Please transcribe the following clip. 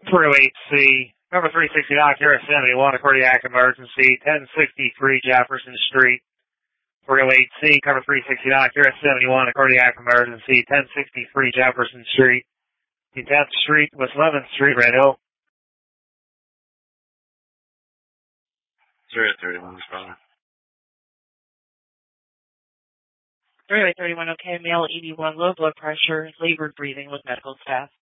308C, number 369, Kara 71, a cardiac emergency, 1063 Jefferson Street. 308C, cover 369, Kara 71, a cardiac emergency, 1063 Jefferson Street. 10th Street, West 11th Street, Red Hill. 331, responder. 331, okay, male 81, low blood pressure, labored breathing with medical staff.